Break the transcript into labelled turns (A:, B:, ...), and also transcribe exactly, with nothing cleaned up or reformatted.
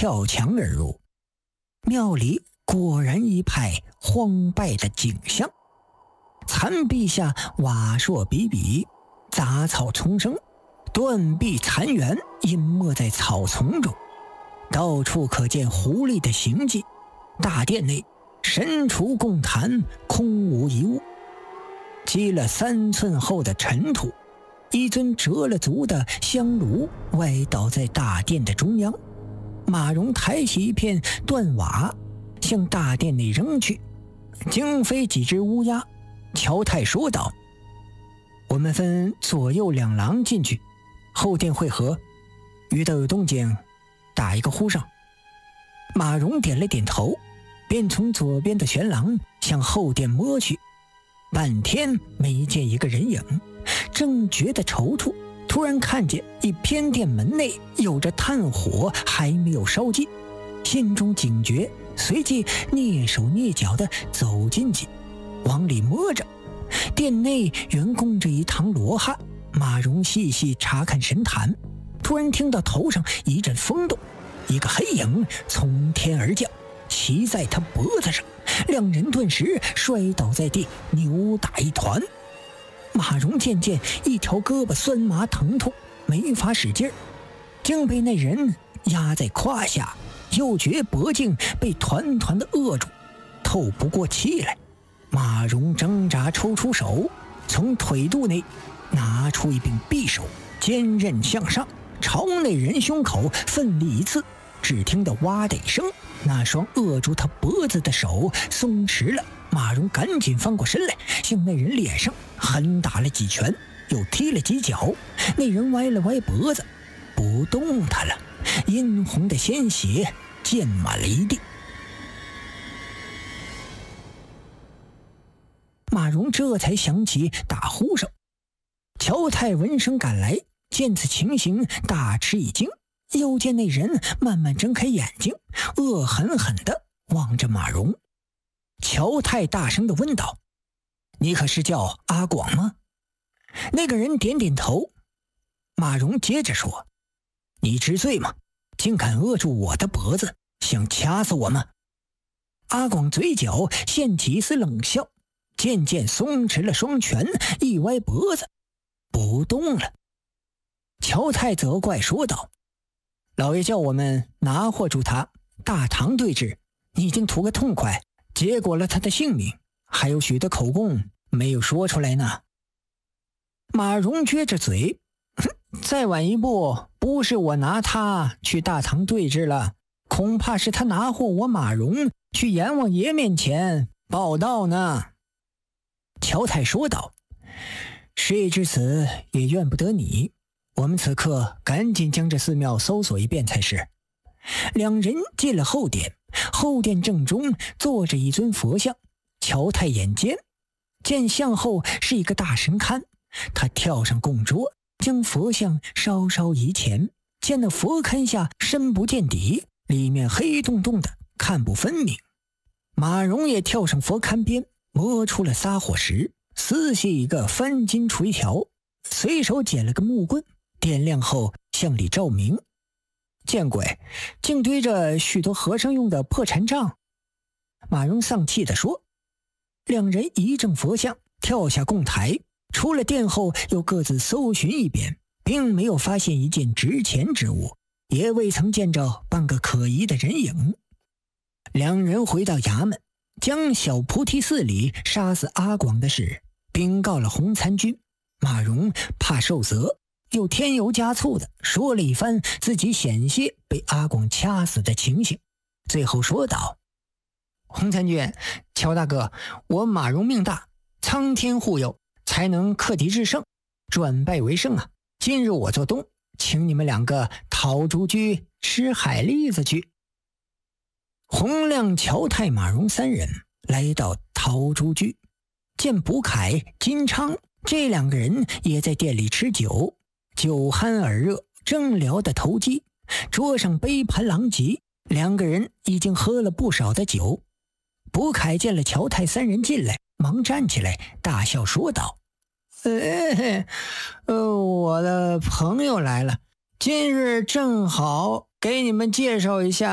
A: 跳墙而入。庙里果然一派荒败的景象，残壁下瓦砾比比，杂草丛生，断壁残垣隐没在草丛中，到处可见狐狸的行迹。大殿内神厨供坛，空无一物，积了三寸厚的尘土。一尊折了足的香炉歪倒在大殿的中央，马蓉抬起一片断瓦向大殿内扔去，惊飞几只乌鸦。乔太说道：我们分左右两廊进去，后殿会合，遇到有动静打一个呼声。马蓉点了点头，便从左边的玄廊向后殿摸去，半天没见一个人影，正觉得踌躇，突然看见一偏殿门内有着炭火还没有烧尽，心中警觉，随即蹑手蹑脚地走进去，往里摸着。殿内原供着一堂罗汉，马蓉细细查看神坛，突然听到头上一阵风动，一个黑影从天而降，骑在他脖子上，两人顿时摔倒在地，扭打一团。马蓉渐渐一条胳膊酸麻疼痛，没法使劲儿，竟被那人压在胯下，又觉脖颈被团团的扼住，透不过气来。马蓉挣扎抽出手，从腿肚内拿出一柄匕首，坚韧向上，朝那人胸口奋力一刺。只听得哇的一声，那双扼住他脖子的手松弛了。马蓉赶紧翻过身来，向那人脸上狠打了几拳，又踢了几脚。那人歪了歪脖子，不动弹了，殷红的鲜血溅满了一地。马蓉这才想起打呼声。乔太闻声赶来，见此情形大吃一惊，又见那人慢慢睁开眼睛，恶狠狠地望着马蓉。乔太大声地问道：你可是叫阿广吗？那个人点点头。马蓉接着说：你知罪吗？竟敢扼住我的脖子，想掐死我吗？阿广嘴角现起一丝冷笑，渐渐松弛了双拳，一歪脖子不动了。乔太责怪说道：老爷叫我们拿获住他，大唐对峙，你已经图个痛快，结果了他的性命，还有许多口供没有说出来呢。马蓉撅着嘴，再晚一步，不是我拿他去大唐对峙了，恐怕是他拿获我马蓉去阎王爷面前报道呢。乔太说道：事已至此，也怨不得你，我们此刻赶紧将这寺庙搜索一遍才是。两人进了后殿，后殿正中坐着一尊佛像。乔太眼尖，见像后是一个大神龛，他跳上供桌，将佛像稍稍移前，见那佛龛下深不见底，里面黑洞洞的，看不分明。马蓉也跳上佛龛边，摸出了撒火石，撕细一个翻金锤条，随手捡了个木棍，点亮后向里照明。见鬼，竟堆着许多和尚用的破禅杖。马蓉丧气地说。两人移正佛像，跳下供台，出了殿后又各自搜寻一遍，并没有发现一件值钱之物，也未曾见着半个可疑的人影。两人回到衙门，将小菩提寺里杀死阿广的事禀告了洪参军。马蓉怕受责，又添油加醋的说了一番自己险些被阿广掐死的情形，最后说道：洪参军，乔大哥，我马蓉命大，苍天护佑，才能克敌制胜，转败为胜啊！今日我做东，请你们两个讨竹居吃海蛎子去。洪亮、乔太、马蓉三人来到陶竹居，见卜凯、金昌这两个人也在店里吃酒，酒酣耳热，正聊得投机，桌上杯盘狼藉，两个人已经喝了不少的酒。卜凯见了乔太三人进来，忙站起来大笑说道：呃，呃，我的朋友来了，今日正好给你们介绍一下